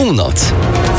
Północ.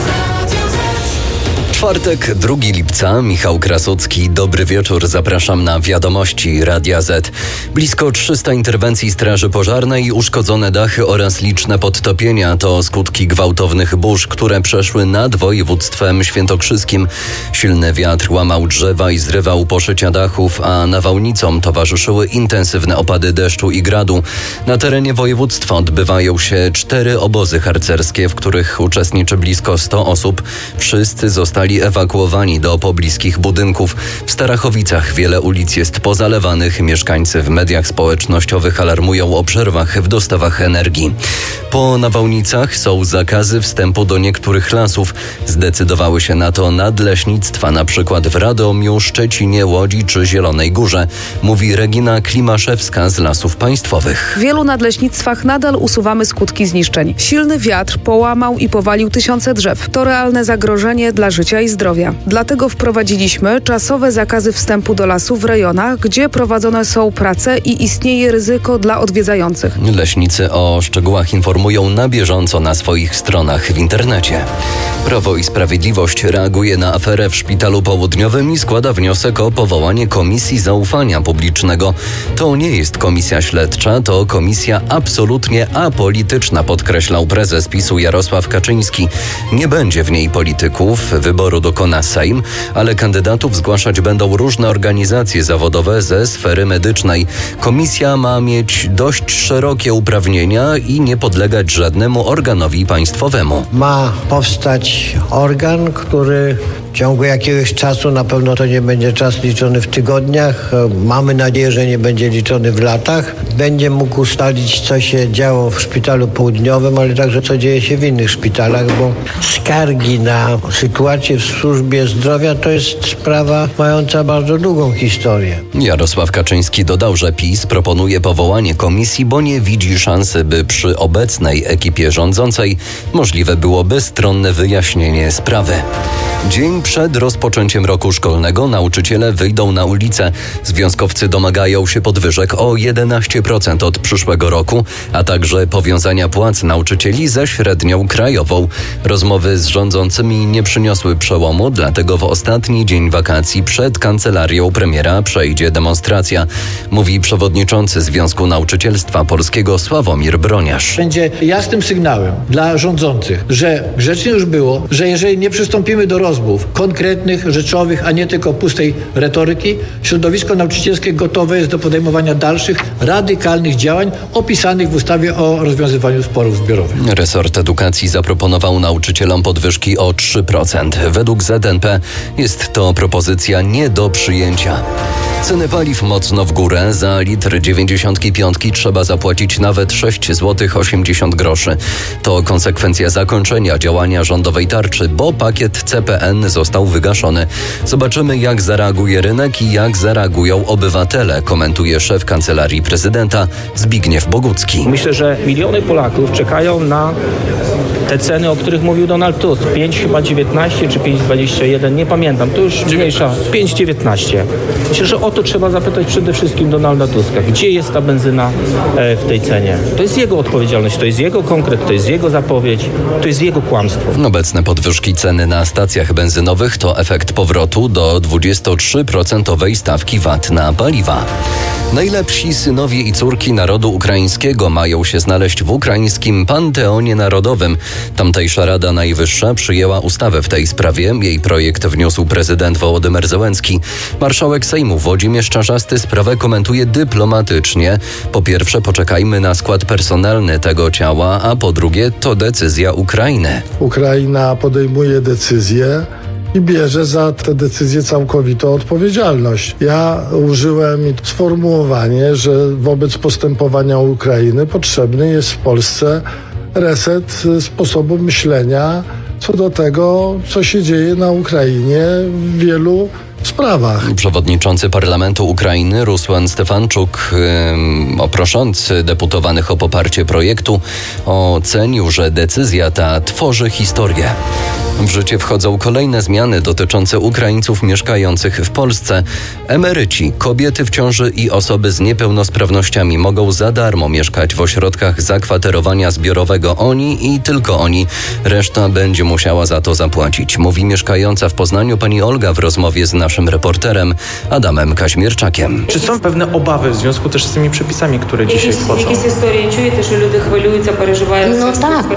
Czwartek, 2 lipca, Michał Krasucki. Dobry wieczór, zapraszam na wiadomości Radia Z. Blisko 300 interwencji Straży Pożarnej, uszkodzone dachy oraz liczne podtopienia to skutki gwałtownych burz, które przeszły nad województwem świętokrzyskim. Silny wiatr łamał drzewa i zrywał poszycia dachów, a nawałnicom towarzyszyły intensywne opady deszczu i gradu. Na terenie województwa odbywają się 4 obozy harcerskie, w których uczestniczy blisko 100 osób. Wszyscy zostali ewakuowani do pobliskich budynków. W Starachowicach wiele ulic jest pozalewanych. Mieszkańcy w mediach społecznościowych alarmują o przerwach w dostawach energii. Po nawałnicach są zakazy wstępu do niektórych lasów. Zdecydowały się na to nadleśnictwa, np. w Radomiu, Szczecinie, Łodzi czy Zielonej Górze, mówi Regina Klimaszewska z Lasów Państwowych. W wielu nadleśnictwach nadal usuwamy skutki zniszczeń. Silny wiatr połamał i powalił tysiące drzew. To realne zagrożenie dla życia i zdrowia. Dlatego wprowadziliśmy czasowe zakazy wstępu do lasów w rejonach, gdzie prowadzone są prace i istnieje ryzyko dla odwiedzających. Leśnicy o szczegółach informują na bieżąco na swoich stronach w internecie. Prawo i Sprawiedliwość reaguje na aferę w Szpitalu Południowym i składa wniosek o powołanie Komisji Zaufania Publicznego. To nie jest komisja śledcza, to komisja absolutnie apolityczna, podkreślał prezes PiS-u Jarosław Kaczyński. Nie będzie w niej polityków, wyboru dokona Sejm, ale kandydatów zgłaszać będą różne organizacje zawodowe ze sfery medycznej. Komisja ma mieć dość szerokie uprawnienia i nie podlegać żadnemu organowi państwowemu. Ma powstać organ, który w ciągu jakiegoś czasu, na pewno to nie będzie czas liczony w tygodniach, mamy nadzieję, że nie będzie liczony w latach, będzie mógł ustalić, co się działo w Szpitalu Południowym, ale także co dzieje się w innych szpitalach, bo skargi na sytuację w służbie zdrowia to jest sprawa mająca bardzo długą historię. Jarosław Kaczyński dodał, że PiS proponuje powołanie komisji, bo nie widzi szansy, by przy obecnej ekipie rządzącej możliwe było bezstronne wyjaśnienie sprawy. Dzień przed rozpoczęciem roku szkolnego nauczyciele wyjdą na ulicę. Związkowcy domagają się podwyżek o 11% od przyszłego roku, a także powiązania płac nauczycieli ze średnią krajową. Rozmowy z rządzącymi nie przyniosły przełomu, dlatego w ostatni dzień wakacji przed kancelarią premiera przejdzie demonstracja, mówi przewodniczący Związku Nauczycielstwa Polskiego Sławomir Broniarz. Będzie jasnym sygnałem dla rządzących, że grzecznie już było, że jeżeli nie przystąpimy do rozmów konkretnych, rzeczowych, a nie tylko pustej retoryki, środowisko nauczycielskie gotowe jest do podejmowania dalszych, radykalnych działań opisanych w ustawie o rozwiązywaniu sporów zbiorowych. Resort Edukacji zaproponował nauczycielom podwyżki o 3%. Według ZNP jest to propozycja nie do przyjęcia. Ceny paliw mocno w górę. Za litr 95 trzeba zapłacić nawet 6,80 zł. To konsekwencja zakończenia działania rządowej tarczy, bo pakiet CPN został wygaszony. Zobaczymy, jak zareaguje rynek i jak zareagują obywatele, komentuje szef Kancelarii Prezydenta Zbigniew Bogucki. Myślę, że miliony Polaków czekają na te ceny, o których mówił Donald Tusk. 5,19 czy 5,21, nie pamiętam, to już mniejsza. 5,19. Myślę, że o to trzeba zapytać przede wszystkim Donalda Tuska. Gdzie jest ta benzyna w tej cenie? To jest jego odpowiedzialność, to jest jego konkret, to jest jego zapowiedź, to jest jego kłamstwo. Obecne podwyżki ceny na stacjach benzynowych to efekt powrotu do 23% stawki VAT na paliwa. Najlepsi synowie i córki narodu ukraińskiego mają się znaleźć w ukraińskim Panteonie Narodowym. Tamtejsza Rada Najwyższa przyjęła ustawę w tej sprawie. Jej projekt wniósł prezydent Wołodymyr Zełenski. Marszałek Sejmu Włodzimierz Czarzasty sprawę komentuje dyplomatycznie. Po pierwsze, poczekajmy na skład personalny tego ciała, a po drugie, to decyzja Ukrainy. Ukraina podejmuje decyzję i bierze za tę decyzję całkowitą odpowiedzialność. Ja użyłem sformułowanie, że wobec postępowania Ukrainy potrzebny jest w Polsce reset sposobu myślenia co do tego, co się dzieje na Ukrainie w wielu sprawach. Przewodniczący Parlamentu Ukrainy Rusłan Stefanczuk, proszący deputowanych o poparcie projektu, ocenił, że decyzja ta tworzy historię. W życie wchodzą kolejne zmiany dotyczące Ukraińców mieszkających w Polsce. Emeryci, kobiety w ciąży i osoby z niepełnosprawnościami mogą za darmo mieszkać w ośrodkach zakwaterowania zbiorowego. Oni i tylko oni. Reszta będzie musiała za to zapłacić, mówi mieszkająca w Poznaniu pani Olga w rozmowie z naszym reporterem Adamem Kaźmierczakiem. Czy są pewne obawy w związku też z tymi przepisami, które dzisiaj wchodzą? Jakieś historie czujecie, że ludzie chwilуються, переживають? No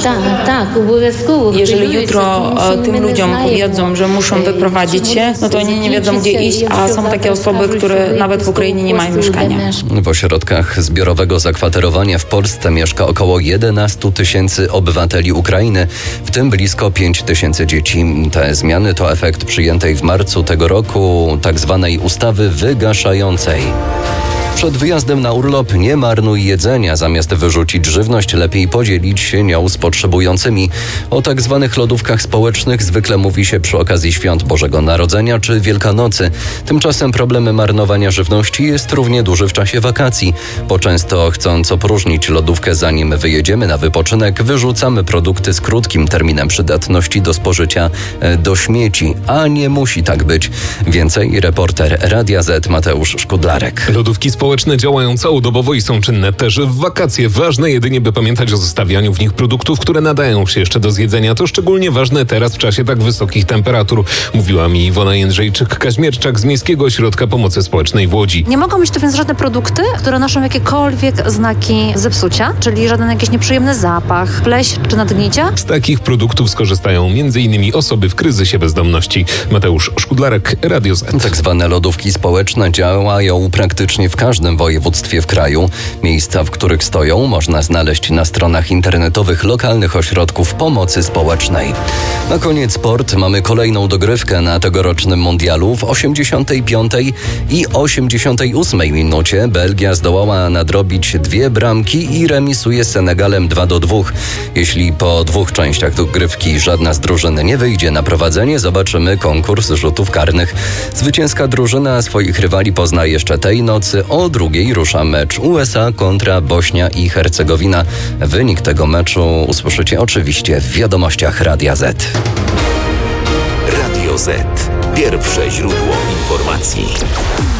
tak, обов'язково. Jeżeli jutro tym ludziom powiedzą, że muszą wyprowadzić się, no to oni nie wiedzą, gdzie iść, a są takie osoby, które nawet w Ukrainie nie mają mieszkania. W ośrodkach zbiorowego zakwaterowania w Polsce mieszka około 11 tysięcy obywateli Ukrainy, w tym blisko 5 tysięcy dzieci. Te zmiany to efekt przyjętej w marcu tego roku tzw. ustawy wygaszającej. Przed wyjazdem na urlop nie marnuj jedzenia. Zamiast wyrzucić żywność, lepiej podzielić się nią z potrzebującymi. O tak zwanych lodówkach społecznych zwykle mówi się przy okazji świąt Bożego Narodzenia czy Wielkanocy. Tymczasem problem marnowania żywności jest równie duży w czasie wakacji, bo często chcąc opróżnić lodówkę zanim wyjedziemy na wypoczynek, wyrzucamy produkty z krótkim terminem przydatności do spożycia do śmieci. A nie musi tak być. Więcej reporter Radia Z Mateusz Szkudlarek. Lodówki społeczne działają całodobowo i są czynne też w wakacje. Ważne jedynie, by pamiętać o zostawianiu w nich produktów, które nadają się jeszcze do zjedzenia. To szczególnie ważne teraz w czasie tak wysokich temperatur. Mówiła mi Iwona Jędrzejczyk-Kaźmierczak z Miejskiego Ośrodka Pomocy Społecznej w Łodzi. Nie mogą być to więc żadne produkty, które noszą jakiekolwiek znaki zepsucia, czyli żaden jakiś nieprzyjemny zapach, pleśń czy nadgnicia. Z takich produktów skorzystają m.in. osoby w kryzysie bezdomności. Mateusz Szkudlarek, Radio Z. Tak zwane lodówki społeczne działają praktycznie w każdym województwie w kraju. Miejsca, w których stoją, można znaleźć na stronach internetowych lokalnych ośrodków pomocy społecznej. Na koniec sport. Mamy kolejną dogrywkę na tegorocznym mundialu. W 85. i 88 minucie Belgia zdołała nadrobić 2 bramki i remisuje z Senegalem 2-2. Jeśli po 2 częściach dogrywki żadna z drużyn nie wyjdzie na prowadzenie, zobaczymy konkurs rzutów karnych. Zwycięska drużyna swoich rywali pozna jeszcze tej nocy. O 2:00 rusza mecz USA kontra Bośnia i Hercegowina. Wynik tego meczu usłyszycie oczywiście w wiadomościach Radia Z. Radio Z. Pierwsze źródło informacji.